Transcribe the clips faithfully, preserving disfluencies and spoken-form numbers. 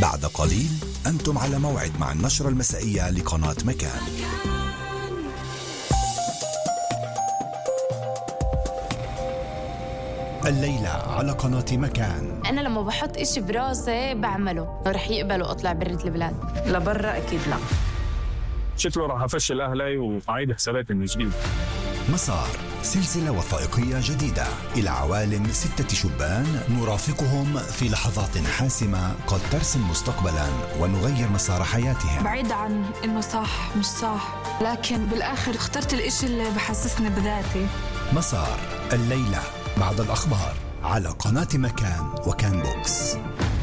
بعد قليل أنتم على موعد مع النشرة المسائية لقناة مكان. الليلة على قناة مكان. أنا لما بحط إشي براسي بعمله، رح يقبلوا أطلع برة البلاد؟ لبرا أكيد لا. شكله راح أفشل أهلي وأعيد حساباتي من جديد. مسار، سلسلة وثائقية جديدة إلى عوالم ستة شبان نرافقهم في لحظات حاسمة قد ترسم مستقبلا ونغير مسار حياتهم. بعيد عن إنه صح مش صح، لكن بالآخر اخترت الإشي اللي بحسسني بذاتي. مسار، الليلة بعد الأخبار على قناة مكان وكان بوكس.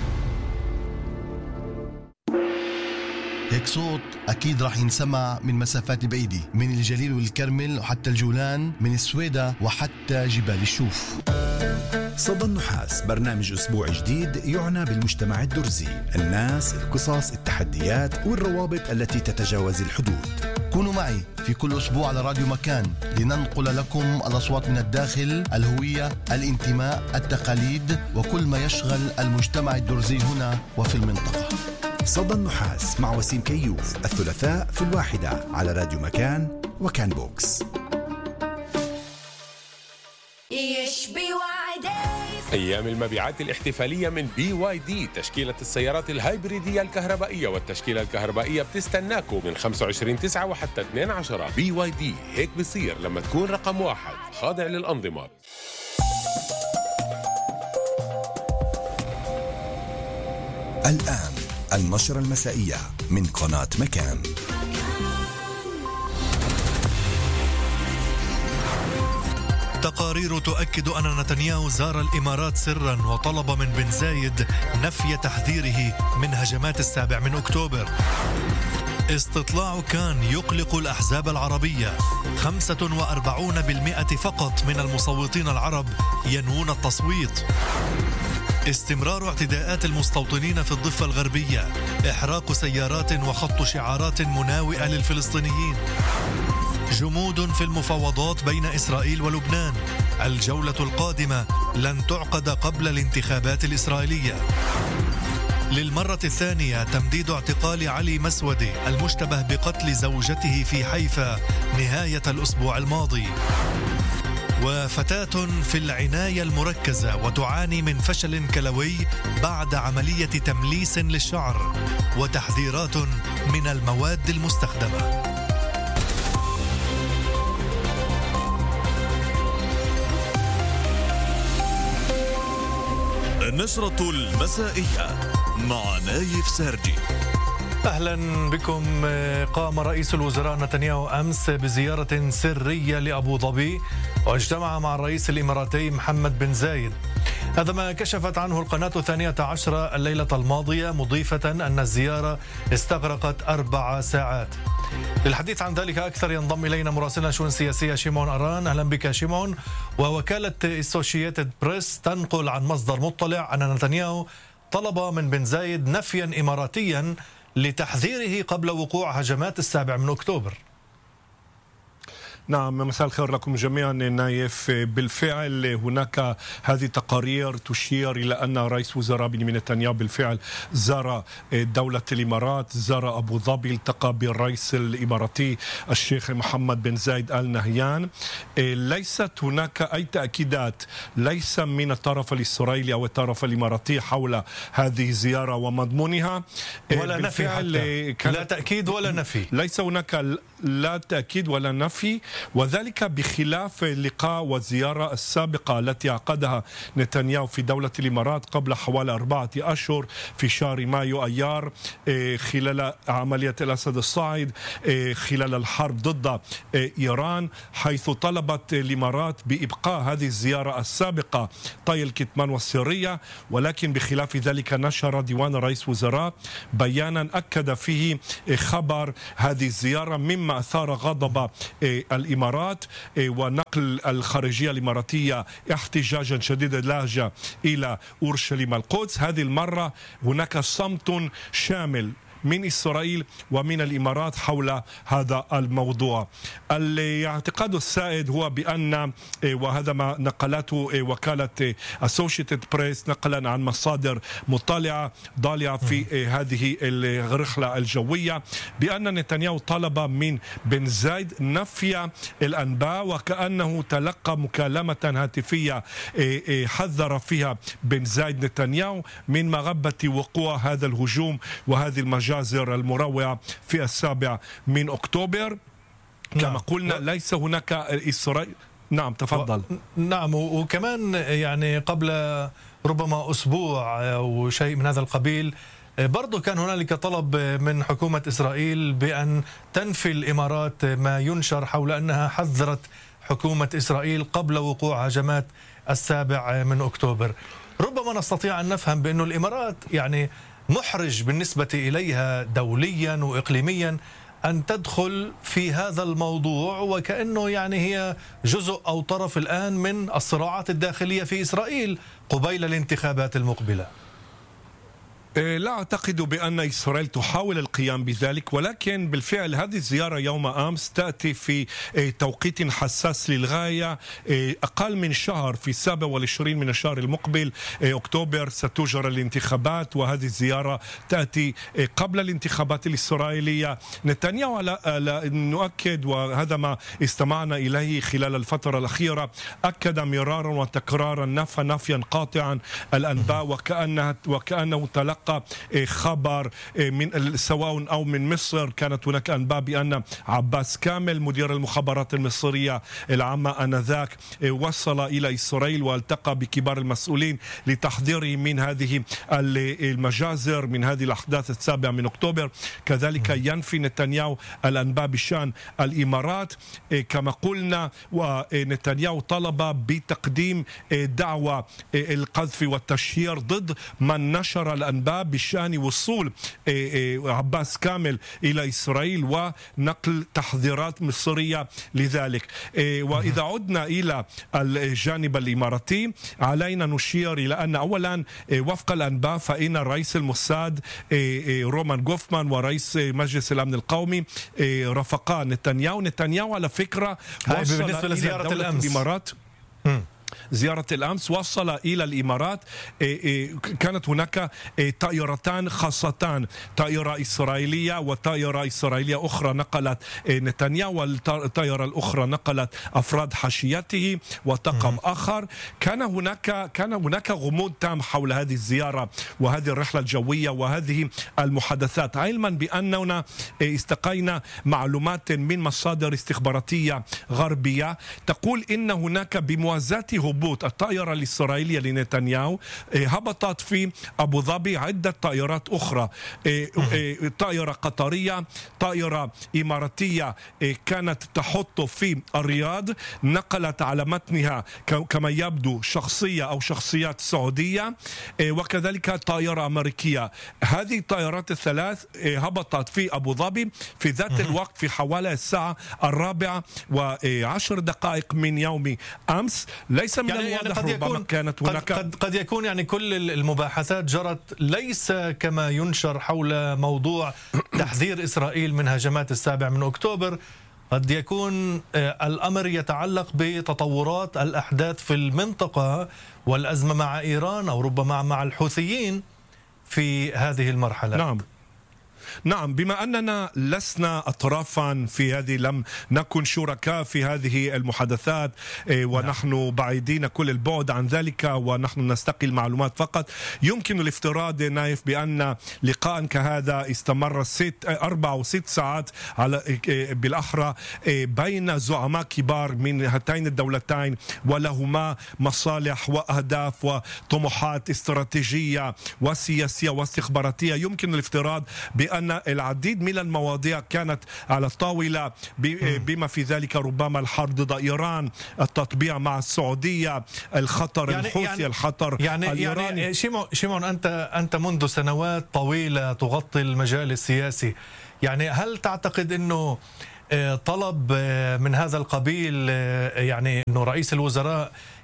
هيك صوت أكيد راح ينسمع من مسافات بعيدة، من الجليل والكرمل وحتى الجولان، من السويدة وحتى جبال الشوف. صدى النحاس، برنامج أسبوع جديد يعنى بالمجتمع الدرزي، الناس، القصص، التحديات والروابط التي تتجاوز الحدود. كونوا معي في كل أسبوع على راديو مكان لننقل لكم الأصوات من الداخل، الهوية، الانتماء، التقاليد وكل ما يشغل المجتمع الدرزي هنا وفي المنطقة. صدى النحاس مع وسيم كيوف، الثلاثاء في الواحدة على راديو مكان وكان بوكس. أيام المبيعات الاحتفالية من بي واي دي، تشكيلة السيارات الهايبريدية الكهربائية والتشكيلة الكهربائية بتستناكم من خمسة وعشرين تسعة وحتى اثنين عشر. بي واي دي، هيك بصير لما تكون رقم واحد خاضع للأنظمة. الآن النشرة المسائية من قناة مكان. تقارير تؤكد أن نتنياهو زار الإمارات سرا وطلب من بن زايد نفي تحذيره من هجمات السابع من أكتوبر. استطلاع كان يقلق الأحزاب العربية، خمسة وأربعين بالمئة فقط من المصوتين العرب ينوون التصويت. استمرار اعتداءات المستوطنين في الضفة الغربية، إحراق سيارات وخط شعارات مناوئة للفلسطينيين. جمود في المفاوضات بين إسرائيل ولبنان، الجولة القادمة لن تعقد قبل الانتخابات الإسرائيلية. للمرة الثانية تمديد اعتقال علي مسودي المشتبه بقتل زوجته في حيفا نهاية الأسبوع الماضي. وفتاة في العناية المركزة وتعاني من فشل كلوي بعد عملية تمليس للشعر، وتحذيرات من المواد المستخدمة. النشرة المسائية مع نايف سارجي. أهلا بكم. قام رئيس الوزراء نتنياهو أمس بزيارة سرية لأبو ظبي واجتمع مع الرئيس الإماراتي محمد بن زايد. هذا ما كشفت عنه القناة الثانية عشرة الليلة الماضية، مضيفة أن الزيارة استغرقت أربع ساعات. للحديث عن ذلك أكثر ينضم إلينا مراسلنا شؤون سياسية شيمون أران. أهلا بك شيمون. ووكالة اسوشيتد بريس تنقل عن مصدر مطلع أن نتنياهو طلب من بن زايد نفيا إماراتيا لتحذيره قبل وقوع هجمات السابع من أكتوبر. نعم، مساء الخير لكم جميعا. نايف، بالفعل هناك هذه تقارير تشير إلى أن رئيس وزراء بنيامين نتنياهو بالفعل زار دولة الإمارات، زار أبو ظبي، التقى بالرئيس الإماراتي الشيخ محمد بن زايد آل نهيان. ليست هناك أي تأكيدات، ليس من الطرف الإسرائيلي أو الطرف الإماراتي حول هذه الزيارة ومضمونها، ولا نفي حتى. لا تأكيد ولا نفي، ليس هناك لا تأكيد ولا نفي، وذلك بخلاف اللقاء والزيارة السابقة التي عقدها نتنياهو في دولة الإمارات قبل حوالي أربعة أشهر في شهر مايو أيار خلال عملية الأسد الصاعد، خلال الحرب ضد إيران، حيث طلبت الإمارات بإبقاء هذه الزيارة السابقة طي الكتمان والسرية. ولكن بخلاف ذلك نشر ديوان رئيس وزراء بيانا أكد فيه خبر هذه الزيارة، مما أثار غضب الإمارات ونقل الخارجية الإماراتية احتجاجا شديد اللهجة إلى أورشليم القدس. هذه المرة هناك صمت شامل من إسرائيل ومن الإمارات حول هذا الموضوع. الاعتقاد السائد هو بأن، وهذا ما نقلته وكالة أسوشيتد بريس نقلا عن مصادر مطلعة ضالعة في هذه الرحلة الجوية، بأن نتنياهو طلب من بن زايد نفي الأنباء، وكأنه تلقى مكالمة هاتفية حذر فيها بن زايد نتنياهو من مغبة وقوع هذا الهجوم وهذه المجازر المروعة في السابع من أكتوبر. كما قلنا ليس هناك إسرائيل. نعم تفضل. نعم، وكمان يعني قبل ربما أسبوع أو شيء من هذا القبيل برضو كان هنالك طلب من حكومة إسرائيل بأن تنفي الإمارات ما ينشر حول أنها حذرت حكومة إسرائيل قبل وقوع هجمات السابع من أكتوبر. ربما نستطيع أن نفهم بأن الإمارات يعني محرج بالنسبة إليها دوليا وإقليميا أن تدخل في هذا الموضوع، وكأنه يعني هي جزء أو طرف الآن من الصراعات الداخلية في إسرائيل قبيل الانتخابات المقبلة. لا أعتقد بأن إسرائيل تحاول القيام بذلك، ولكن بالفعل هذه الزيارة يوم أمس تأتي في توقيت حساس للغاية. أقل من شهر، في السابع والعشرين من الشهر المقبل أكتوبر ستجرى الانتخابات، وهذه الزيارة تأتي قبل الانتخابات الإسرائيلية. نتنياهو على نؤكد، وهذا ما استمعنا إليه خلال الفترة الأخيرة، أكد مرارا وتكرارا نفى نفيا قاطعا الأنباء، وكأنه وكأنه تلقى خبر من سواء أو من مصر. كانت هناك أنباء بأن عباس كامل مدير المخابرات المصرية العامة آنذاك وصل إلى إسرائيل والتقى بكبار المسؤولين لتحذيره من هذه المجازر، من هذه الأحداث السابعة من أكتوبر. كذلك ينفي نتنياهو الأنباء بشأن الإمارات كما قلنا، ونتنياهو طلب بتقديم دعوة القذف والتشهير ضد من نشر الأنباء بشأن وصول عباس كامل إلى إسرائيل ونقل تحذيرات مصرية لذلك. وإذا عدنا إلى الجانب الإماراتي، علينا نشير إلى أن أولا وفق الأنباء فإن رئيس الموساد رومان غوفمان ورئيس مجلس الأمن القومي رافقا نتنياهو. نتنياهو على فكرة وصل بالنسبة إلى لزيارة دولة الأمس. الإمارات. زيارة الأمس وصل إلى الإمارات. كانت هناك طائرتان خاصتان، طائرة إسرائيلية وطائرة إسرائيلية أخرى نقلت نتنياهو، والطائرة الأخرى نقلت أفراد حاشيته وطاقم آخر. كان هناك كان هناك غموض تام حول هذه الزيارة وهذه الرحلة الجوية وهذه المحادثات، علما بأننا استقينا معلومات من مصادر استخباراتية غربية تقول إن هناك بموازاة هبوط الطائرة الإسرائيلية لنتنياهو هبطت في أبو ظبي عدة طائرات أخرى، طائرة قطرية، طائرة إماراتية كانت تحط في الرياض، نقلت على متنها كما يبدو شخصية أو شخصيات سعودية، وكذلك طائرة أمريكية. هذه الطائرات الثلاث هبطت في أبو ظبي في ذات الوقت في حوالي الساعة الرابعة وعشر دقائق من يوم أمس. ليس من يعني الواضح يعني ربما يكون كانت هناك قد, قد يكون يعني كل المباحثات جرت ليس كما ينشر حول موضوع تحذير إسرائيل من هجمات السابع من أكتوبر. قد يكون الأمر يتعلق بتطورات الأحداث في المنطقة والأزمة مع إيران أو ربما مع الحوثيين في هذه المرحلة. نعم نعم بما أننا لسنا أطرافا في هذه، لم نكن شركاء في هذه المحادثات ونحن بعيدين كل البعد عن ذلك ونحن نستقي المعلومات فقط، يمكن الافتراض نايف بأن لقاء كهذا استمر ست أربع وست ساعات على بالأحرى بين زعماء كبار من هاتين الدولتين ولهما مصالح وأهداف وطموحات استراتيجية وسياسية واستخباراتية. يمكن الافتراض بأن أن العديد من المواضيع كانت على الطاولة بما في ذلك ربما الحرب ضد إيران، التطبيع مع السعودية، الخطر يعني الحوثي يعني الخطر يعني الإيراني. يعني شيمون أنت أنت منذ سنوات طويلة تغطي المجال السياسي، يعني هل تعتقد أنه طلب من هذا القبيل يعني أنه رئيس الوزراء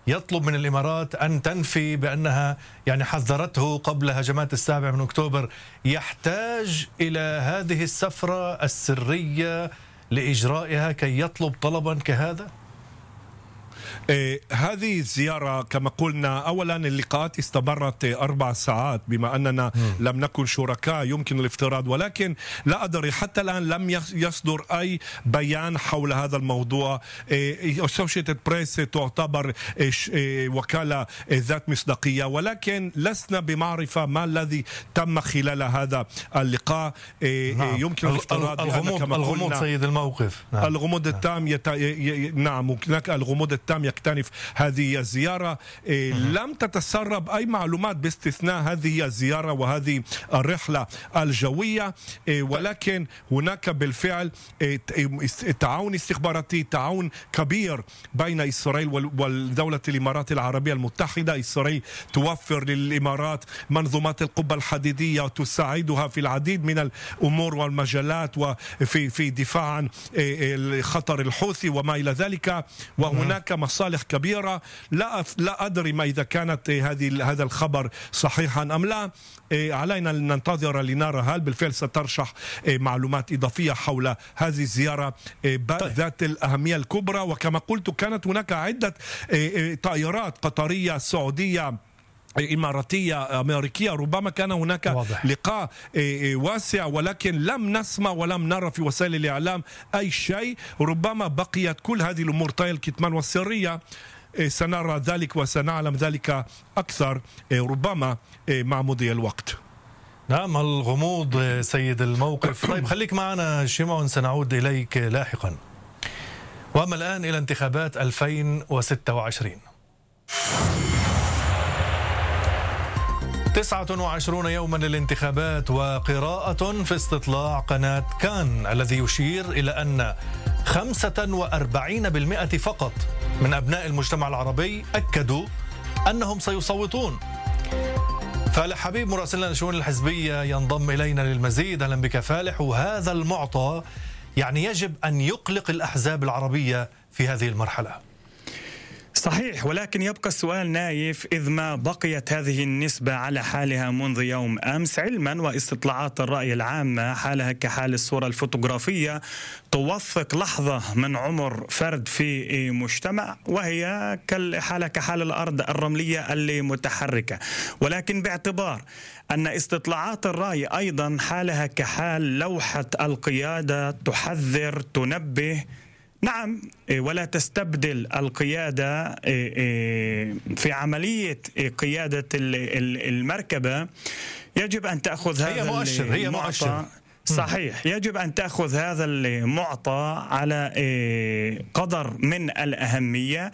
يطلب من الإمارات أن تنفي بأنها يعني حذرته قبل هجمات السابع من أكتوبر، يحتاج إلى هذه السفرة السرية لإجرائها كي يطلب طلبا كهذا؟ إيه هذه الزيارة كما قلنا، أولا اللقاءات استمرت أربع ساعات بما أننا م. لم نكن شركاء يمكن الافتراض، ولكن لا أدري حتى الآن لم يصدر أي بيان حول هذا الموضوع. Associated Press تعتبر إيه وكالة إيه ذات مصداقية، ولكن لسنا بمعرفة ما الذي تم خلال هذا اللقاء. إيه نعم. يمكن الافتراض الغموض, كما الغموض سيد الموقف. نعم. الغموض التام يت... ي... نعم هناك الغموض التام يكتنف هذه الزيارة. إيه لم تتسرب أي معلومات باستثناء هذه الزيارة وهذه الرحلة الجوية. إيه ولكن هناك بالفعل إيه تعاون استخباراتي، تعاون كبير بين إسرائيل والدولة الإمارات العربية المتحدة. إسرائيل توفر للإمارات منظومات القبة الحديدية وتساعدها في العديد من الأمور والمجالات وفي في دفاع عن خطر الحوثي وما إلى ذلك. وهناك مصالح كبيرة. لا لا أدري ما إذا كانت هذه هذا الخبر صحيحا أم لا. علينا أن ننتظر لنرى هل بالفعل سترشح معلومات إضافية حول هذه الزيارة ذات الأهمية الكبرى. وكما قلت كانت هناك عدة طائرات قطرية سعودية إماراتية أمريكية، ربما كان هناك واضح. لقاء واسع، ولكن لم نسمع ولم نرى في وسائل الإعلام أي شيء. ربما بقيت كل هذه الأمور طي الكتمان والسرية. سنرى ذلك وسنعلم ذلك أكثر ربما مع مضي الوقت. نعم الغموض سيد الموقف. طيب خليك معنا شيمون، سنعود إليك لاحقا. وأما الآن إلى انتخابات ألفين وستة وعشرين. تسعة وعشرون يوما للانتخابات وقراءة في استطلاع قناة كان الذي يشير إلى أن خمسة وأربعين بالمئة فقط من أبناء المجتمع العربي أكدوا أنهم سيصوتون. فالح حبيب مراسلنا للشؤون الحزبية ينضم إلينا للمزيد. أهلا بك فالح. وهذا المعطى يعني يجب أن يقلق الأحزاب العربية في هذه المرحلة. صحيح، ولكن يبقى السؤال نايف، إذ ما بقيت هذه النسبة على حالها منذ يوم أمس، علما واستطلاعات الرأي العامة حالها كحال الصورة الفوتوغرافية توثق لحظة من عمر فرد في مجتمع، وهي حالة كحال الأرض الرملية المتحركة. ولكن باعتبار أن استطلاعات الرأي أيضا حالها كحال لوحة القيادة، تحذر تنبه، نعم، ولا تستبدل القيادة في عملية قيادة المركبة. يجب أن تأخذ هذا هي مؤشر هي مؤشر صحيح، يجب أن تأخذ هذا المعطى على قدر من الأهمية.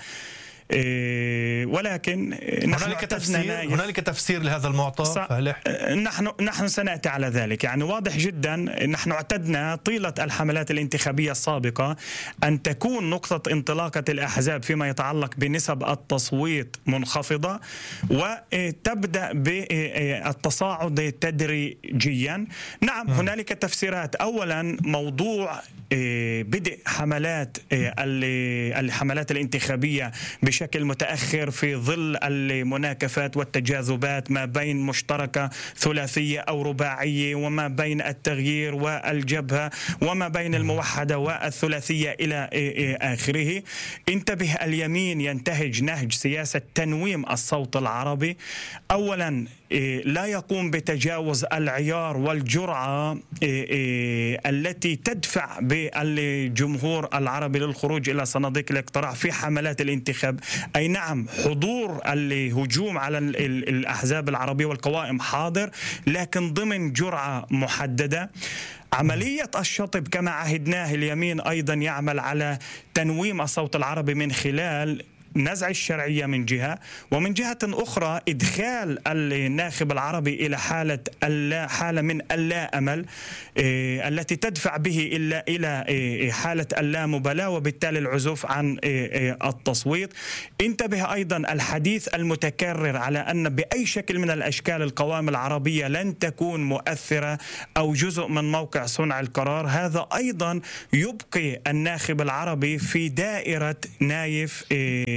ولكن هنالك تفسير هنالك تفسير لهذا المعطى فالح. نحن نحن سنأتي على ذلك. يعني واضح جدا نحن اعتدنا طيلة الحملات الانتخابية السابقة أن تكون نقطة انطلاقة الأحزاب فيما يتعلق بنسب التصويت منخفضة، وتبدأ بالتصاعد تدريجيا. نعم هنالك تفسيرات. أولا موضوع بدء حملات الحملات الانتخابية بشكل متأخر في ظل المناكفات والتجاذبات ما بين مشتركة ثلاثية أو رباعية، وما بين التغيير والجبهة، وما بين الموحدة والثلاثية إلى آخره. انتبه، اليمين ينتهج نهج سياسة تنويم الصوت العربي. أولا لا يقوم بتجاوز العيار والجرعة التي تدفع بالجمهور العربي للخروج إلى صناديق الاقتراع في حملات الانتخاب. أي نعم حضور الهجوم على الأحزاب العربية والقوائم حاضر، لكن ضمن جرعة محددة. عملية الشطب كما عهدناه، اليمين أيضا يعمل على تنويم الصوت العربي من خلال نزع الشرعية من جهة، ومن جهة أخرى إدخال الناخب العربي إلى حالة اللا حالة من اللا أمل إيه التي تدفع به إلا إلى إيه حالة اللا مبالاة، وبالتالي العزوف عن إيه التصويت. انتبه أيضا الحديث المتكرر على أن بأي شكل من الأشكال القوائم العربية لن تكون مؤثرة أو جزء من موقع صنع القرار. هذا أيضا يبقي الناخب العربي في دائرة نايف إيه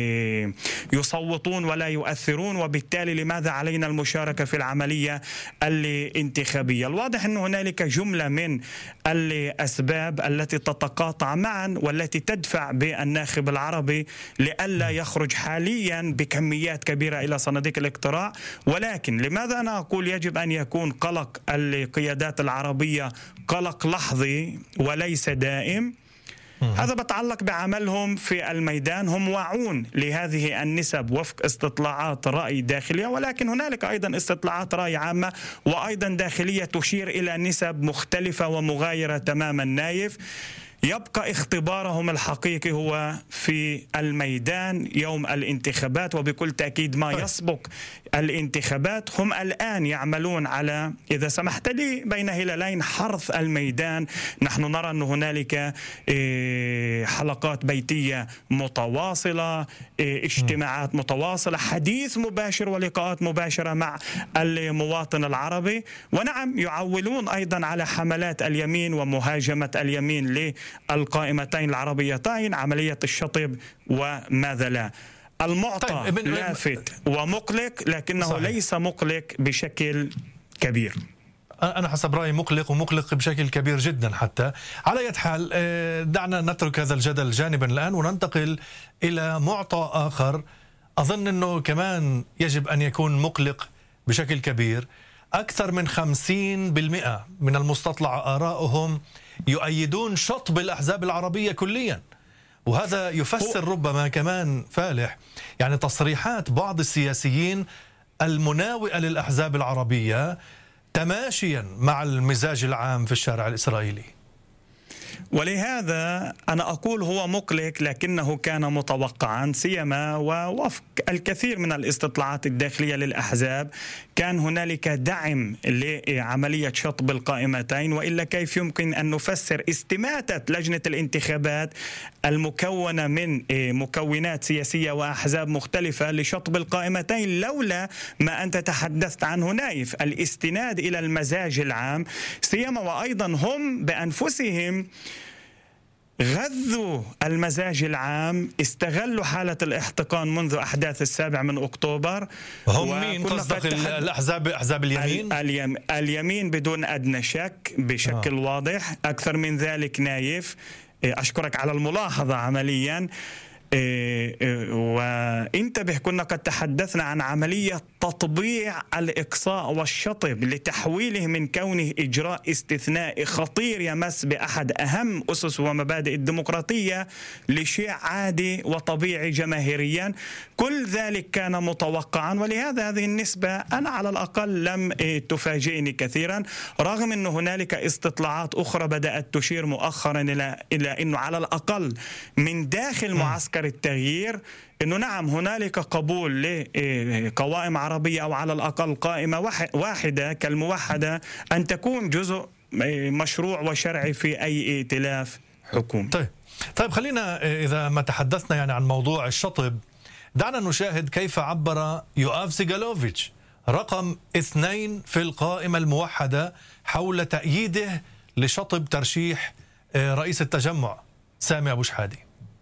يصوتون ولا يؤثرون، وبالتالي لماذا علينا المشاركة في العملية الانتخابية؟ الواضح أن هنالك جملة من الأسباب التي تتقاطع معا والتي تدفع بالناخب العربي لئلا يخرج حاليا بكميات كبيرة إلى صناديق الاقتراع. ولكن لماذا أنا أقول يجب أن يكون قلق القيادات العربية قلق لحظي وليس دائم؟ هذا بتعلق بعملهم في الميدان. هم واعون لهذه النسب وفق استطلاعات رأي داخلية، ولكن هنالك أيضا استطلاعات رأي عامة وأيضا داخلية تشير إلى نسب مختلفة ومغايرة تماما. نايف يبقى اختبارهم الحقيقي هو في الميدان يوم الانتخابات، وبكل تأكيد ما يسبق الانتخابات. هم الآن يعملون على، إذا سمحت لي بين هلالين، حرث الميدان. نحن نرى أن هنالك حلقات بيتية متواصلة، اجتماعات متواصلة، حديث مباشر ولقاءات مباشرة مع المواطن العربي. ونعم يعولون أيضا على حملات اليمين ومهاجمة اليمين ل القائمتين العربيتين، عملية الشطب وماذا لا. المعطى طيب لافت ومقلق، لكنه صحيح. ليس مقلق بشكل كبير. أنا حسب رأيي مقلق، ومقلق بشكل كبير جدا. حتى على أي حال دعنا نترك هذا الجدل جانبا الآن وننتقل إلى معطى آخر أظن أنه كمان يجب أن يكون مقلق بشكل كبير. أكثر من خمسين بالمئة من المستطلع آراؤهم يؤيدون شطب الأحزاب العربية كليا، وهذا يفسر ربما كمان فالح يعني تصريحات بعض السياسيين المناوئة للأحزاب العربية تماشيا مع المزاج العام في الشارع الإسرائيلي. ولهذا أنا أقول هو مقلق لكنه كان متوقعا، سيما ووفق الكثير من الاستطلاعات الداخلية للأحزاب كان هنالك دعم لعملية شطب القائمتين. وإلا كيف يمكن أن نفسر استماتة لجنة الانتخابات المكونة من مكونات سياسية وأحزاب مختلفة لشطب القائمتين لولا ما أنت تحدثت عنه نايف، الاستناد إلى المزاج العام، سيما وأيضا هم بأنفسهم غذوا المزاج العام، استغلوا حالة الاحتقان منذ أحداث السابع من أكتوبر. هم مين تصدق الأحزاب؟ أحزاب اليمين؟ اليم اليمين بدون أدنى شك بشكل آه. واضح. أكثر من ذلك نايف، أشكرك على الملاحظة عمليا، وانتبه كنا قد تحدثنا عن عملية تطبيع الإقصاء والشطب لتحويله من كونه إجراء استثنائي خطير يمس بأحد أهم أسس ومبادئ الديمقراطية لشيء عادي وطبيعي جماهيريا. كل ذلك كان متوقعا، ولهذا هذه النسبة أنا على الأقل لم تفاجئني كثيرا، رغم أن هنالك استطلاعات أخرى بدأت تشير مؤخرا إلى إلى أنه على الأقل من داخل معسكر التغيير أنه نعم هنالك قبول لقوائم عربية أو على الأقل قائمة واحدة كالموحدة أن تكون جزء مشروع وشرعي في أي ائتلاف حكومي. طيب طيب خلينا إذا ما تحدثنا يعني عن موضوع الشطب، دعنا نشاهد كيف عبر يؤاف سيغالوفيتش رقم اثنين في القائمة الموحدة حول تأييده لشطب ترشيح رئيس التجمع سامي أبو شحادة.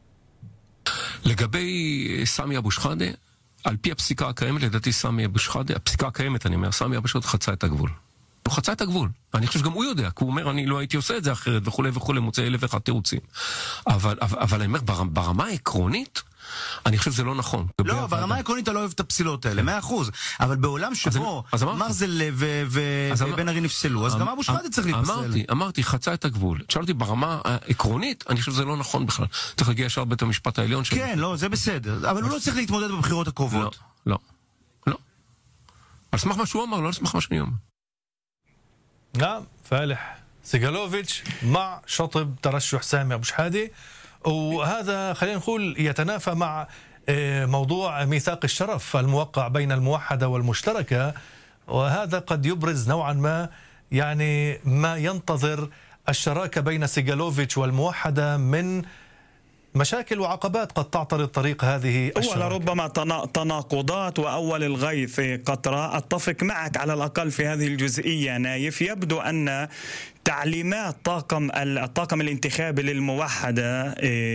לגבי סמי אבו שחאדה, על פי הפסיקה הקיימת, לדעתי סמי אבו שחאדה, הפסיקה הקיימת, אני אומר, סמי אבו שחאדה חצה את הגבול. הוא חצה את הגבול. אני חושב שגם הוא יודע, כי הוא אומר, אני לא הייתי עושה את זה אחרת, וכו' וכו', מוצא אלף ואחד תירוצים. אבל, אבל, אבל אני אומר, ברמה העקרונית, אני חושב שזה לא נכון. לא, ברמה העקרונית אתה לא אוהב את הפסילות האלה, מאה אחוז. אבל בעולם שבו מרזל ובן ארי נפסלו, אז גם אבו שחאדה צריך להתפסל. אמרתי, אמרתי, חצה את הגבול. שאל אותי, ברמה העקרונית, אני חושב שזה לא נכון בכלל. צריך להגיע ישר בית המשפט העליון שלו. כן, לא, זה בסדר. אבל הוא לא צריך להתמודד בבחירות הקרובות. לא, לא. על סמך מה שהוא אמר, לא על סמך מה שאני אומר. نعم فالح سيغالوفيتش مع شطب ترشح سامي أبو شحادة، وهذا خلينا نقول يتنافى مع موضوع ميثاق الشرف الموقع بين الموحدة والمشتركة، وهذا قد يبرز نوعا ما يعني ما ينتظر الشراكة بين سيغالوفيتش والموحدة من مشاكل وعقبات قد تعترض طريق هذه الشراكة. ولربما تناقضات وأول الغيث قطرة. أتفق معك على الأقل في هذه الجزئية نايف. يبدو أن تعليمات طاقم الطاقم الانتخابي للموحدة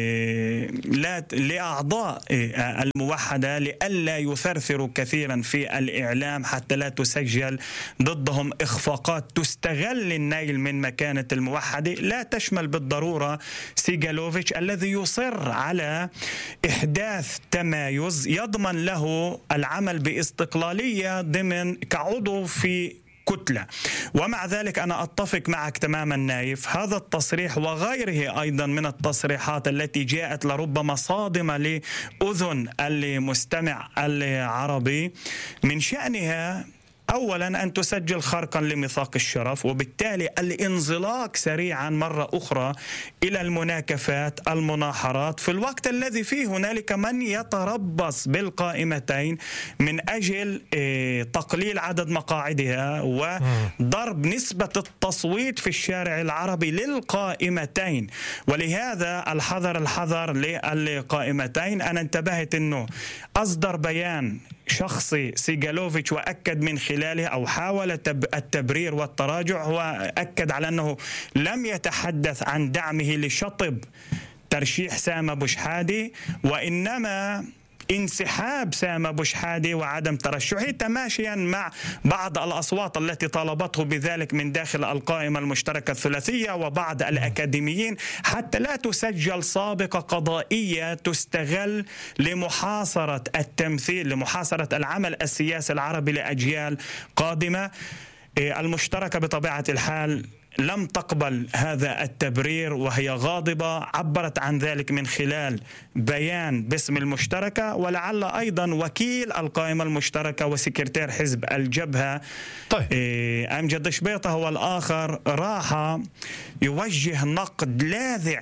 لا لأعضاء الموحدة لئلا يثرثروا كثيرا في الإعلام حتى لا تسجل ضدهم إخفاقات تستغل النيل من مكانة الموحدة، لا تشمل بالضرورة سيغالوفيتش الذي يصر على إحداث تمايز يضمن له العمل باستقلالية ضمن كعضو في كتلة. ومع ذلك أنا أتفق معك تماما نايف، هذا التصريح وغيره أيضا من التصريحات التي جاءت لربما صادمة لأذن المستمع العربي من شأنها أولا أن تسجل خرقا لميثاق الشرف، وبالتالي الانزلاق سريعا مرة أخرى إلى المناكفات المناحرات في الوقت الذي فيه هنالك من يتربص بالقائمتين من أجل تقليل عدد مقاعدها وضرب نسبة التصويت في الشارع العربي للقائمتين. ولهذا الحذر الحذر للقائمتين. أنا انتبهت أنه أصدر بيان شخصي سيغالوفيتش وأكد من خلاله أو حاول التبرير والتراجع، هو أكد على أنه لم يتحدث عن دعمه لشطب ترشيح سام أبو شحادة، وإنما انسحاب سام أبو شحادة وعدم ترشحه تماشيا مع بعض الأصوات التي طالبته بذلك من داخل القائمة المشتركة الثلاثية وبعض الأكاديميين، حتى لا تسجل سابقة قضائية تستغل لمحاصرة التمثيل، لمحاصرة العمل السياسي العربي لأجيال قادمة. المشتركة بطبيعة الحال لم تقبل هذا التبرير وهي غاضبة، عبرت عن ذلك من خلال بيان باسم المشتركة، ولعل أيضا وكيل القائمة المشتركة وسكرتير حزب الجبهة طيب. أمجد شبيطة هو الآخر راح يوجه نقد لاذع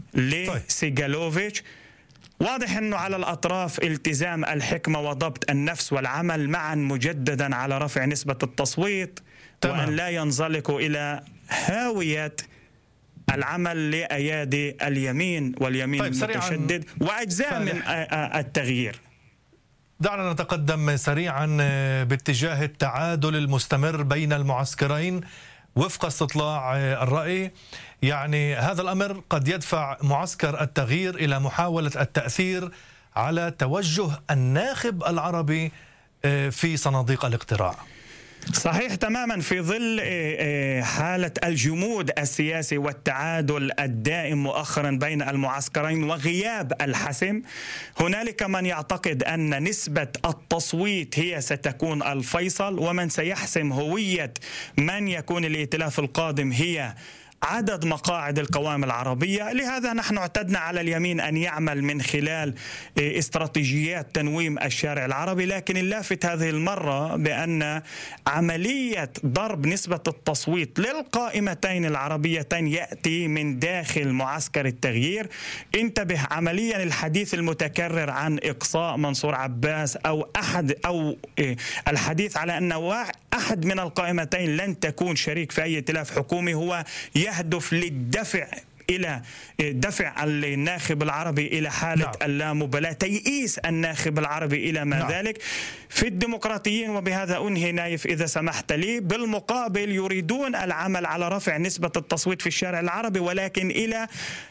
لسيغالوفيتش. واضح أنه على الأطراف التزام الحكمة وضبط النفس والعمل معا مجددا على رفع نسبة التصويت طبعا. وأن لا ينزلقوا إلى هاوية العمل لأيادي اليمين واليمين طيب المتشدد وأجزاء من التغيير. دعنا نتقدم سريعا باتجاه التعادل المستمر بين المعسكرين وفق استطلاع الرأي. يعني هذا الأمر قد يدفع معسكر التغيير إلى محاولة التأثير على توجه الناخب العربي في صناديق الاقتراع. صحيح تماما. في ظل حالة الجمود السياسي والتعادل الدائم مؤخرا بين المعسكرين وغياب الحسم، هنالك من يعتقد أن نسبة التصويت هي ستكون الفيصل، ومن سيحسم هوية من يكون الائتلاف القادم هي عدد مقاعد القوائم العربية. لهذا نحن اعتدنا على اليمين أن يعمل من خلال استراتيجيات تنويم الشارع العربي، لكن اللافت هذه المرة بأن عملية ضرب نسبة التصويت للقائمتين العربيتين يأتي من داخل معسكر التغيير. انتبه، عمليا الحديث المتكرر عن إقصاء منصور عباس أو أحد أو الحديث على أن أحد من القائمتين لن تكون شريك في أي ائتلاف حكومي هو يهدف للدفع إلى دفع الناخب العربي إلى حالة نعم. اللامبالاة، تيئيس الناخب العربي إلى ما نعم. ذلك. في الديمقراطيين، وبهذا أنهي نايف إذا سمحت لي، بالمقابل يريدون العمل على رفع نسبة التصويت في الشارع العربي، ولكن إلى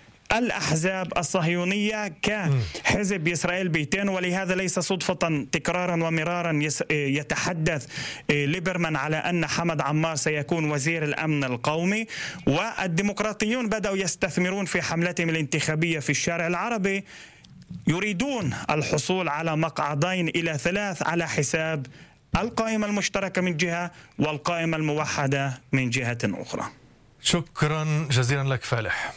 الأحزاب الصهيونية كحزب إسرائيل بيتين. ولهذا ليس صدفة تكرارا ومرارا يتحدث ليبرمان على أن حمد عمار سيكون وزير الأمن القومي. والديمقراطيون بدأوا يستثمرون في حملتهم الانتخابية في الشارع العربي، يريدون الحصول على مقعدين إلى ثلاث على حساب القائمة المشتركة من جهة والقائمة الموحدة من جهة أخرى. شكرا جزيلا لك فالح.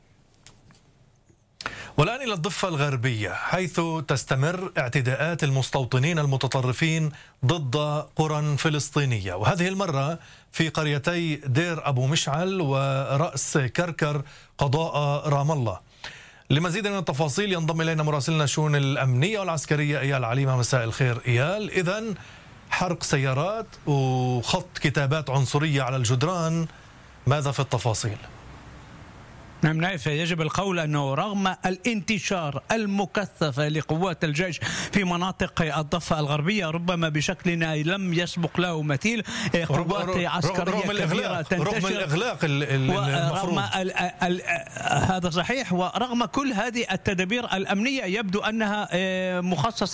والآن إلى الضفة الغربية، حيث تستمر اعتداءات المستوطنين المتطرفين ضد قرى فلسطينية، وهذه المرة في قريتي دير أبو مشعل ورأس كركر قضاء رام الله. لمزيد من التفاصيل ينضم إلينا مراسلنا الشؤون الأمنية والعسكرية إيال عليمة. مساء الخير إيال. إذن حرق سيارات وخط كتابات عنصرية على الجدران، ماذا في التفاصيل؟ نعم نايف، يجب القول أنه رغم الانتشار المكثف لقوات الجيش في مناطق الضفة الغربية ربما بشكل لم يسبق له مثيل، قوات عسكرية رغم كبيرة تنتشر رغم الإغلاق المفروض. ال ال هذا صحيح، ورغم كل هذه التدابير الأمنية يبدو أنها مخصصة